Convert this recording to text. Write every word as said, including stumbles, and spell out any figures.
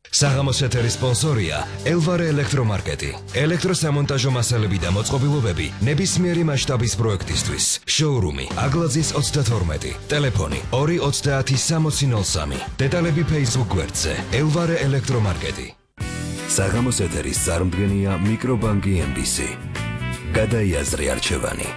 საღამოს ეთერის სპონსორია ელვარე ელექტრომარკეტი. ელექტროსამონტაჟო მასალები და მოწყობილობები ნებისმიერი მასშტაბის პროექტისთვის. შოურუმი აგლაძის ოცდათორმეტი. ტელეფონი ორი ოცდაათი სამოცი ნოლ სამი. დეტალები Facebook გვერდზე ელვარე ელექტრომარკეტი. საღამოს ეთერის წარმდგენია მიკრობანკი ემ ბი სი. გადაიაზრე არჩევანი.